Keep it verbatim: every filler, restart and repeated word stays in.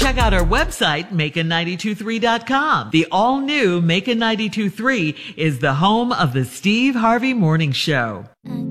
check out our website, Macon nine two three dot com. The all-new Macon nine two three is the home of the Steve Harvey Morning Show.